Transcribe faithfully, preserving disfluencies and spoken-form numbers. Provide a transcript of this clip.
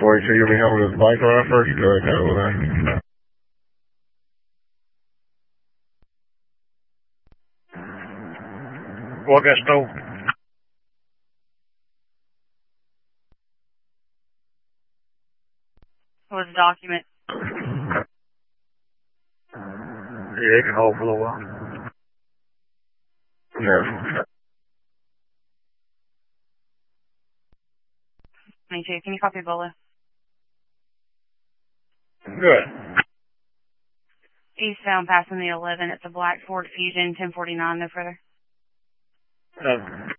forty-two, you'll be held with bike around first. Go ahead, go over there. What got stole? What was the document? Yeah, it can hold for a little while. Yeah. twenty-two, can you copy Ebola? Good. Eastbound passing the eleven, it's a black Ford Fusion, ten forty-nine, no further. Um,